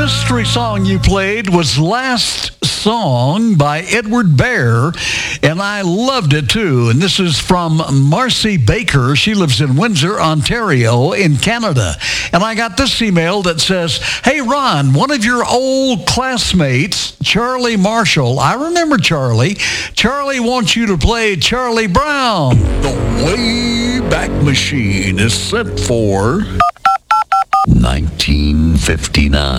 mystery song you played was Last Song by Edward Bear, and I loved it too. And this is from Marcy Baker. She lives in Windsor, Ontario, in Canada. And I got this email that says, "Hey, Ron, one of your old classmates, Charlie Marshall," I remember Charlie. "Charlie wants you to play Charlie Brown." The Wayback Machine is set for 1959.